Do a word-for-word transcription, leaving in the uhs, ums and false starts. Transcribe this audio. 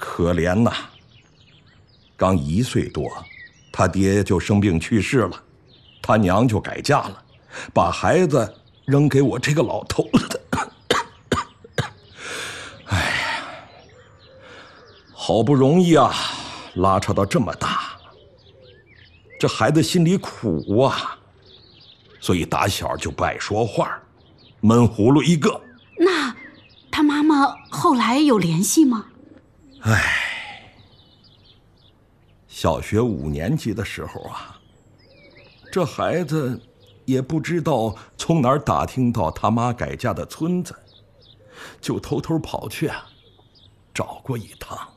可怜呐，刚一岁多，他爹就生病去世了，他娘就改嫁了，把孩子扔给我这个老头子。哎呀，好不容易啊，拉扯到这么大，这孩子心里苦啊，所以打小就不爱说话，闷葫芦一个。 那他妈妈后来有联系吗？ 唉，小学五年级的时候啊，这孩子也不知道从哪儿打听到他妈改嫁的村子，就偷偷跑去啊，找过一趟。